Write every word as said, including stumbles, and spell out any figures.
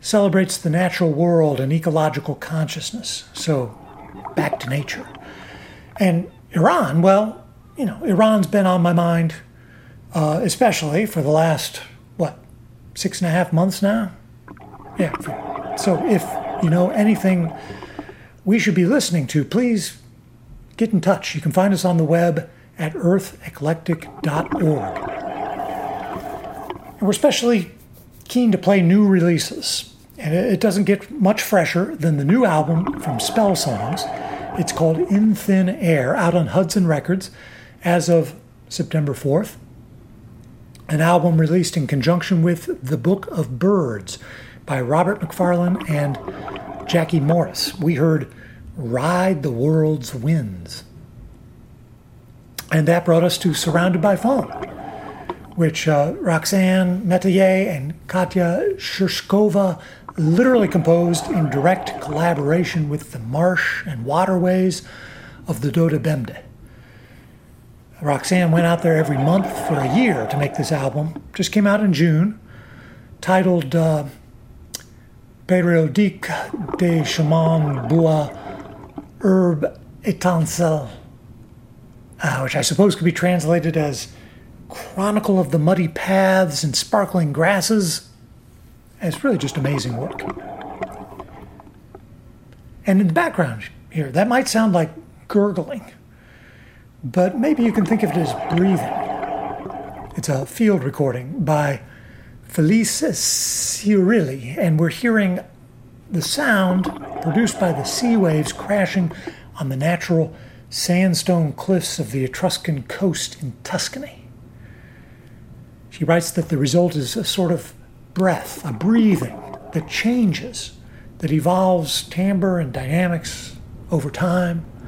celebrates the natural world and ecological consciousness. So, back to nature. And Iran, well, you know, Iran's been on my mind, uh, especially for the last, what, six and a half months now? Yeah. So if you know anything we should be listening to, please get in touch. You can find us on the web at earth eclectic dot org. And we're especially keen to play new releases. And it doesn't get much fresher than the new album from Spell Songs. It's called In Thin Air, out on Hudson Records as of September fourth. An album released in conjunction with The Book of Birds by Robert McFarlane and Jackie Morris. We heard Ride the World's Winds. And that brought us to Surrounded by Foam, which uh, Roxanne Metayer and Katya Shirskova literally composed in direct collaboration with the marsh and waterways of the Doda Bemde. Roxanne went out there every month for a year to make this album. Just came out in June, titled uh, Périodique des chemins bois herbe étincelle, uh, which I suppose could be translated as Chronicle of the Muddy Paths and Sparkling Grasses. And it's really just amazing work. And in the background here, that might sound like gurgling, but maybe you can think of it as breathing. It's a field recording by Felice Cirilli, and we're hearing the sound produced by the sea waves crashing on the natural sandstone cliffs of the Etruscan coast in Tuscany. She writes that the result is a sort of breath, a breathing that changes, that evolves timbre and dynamics over time.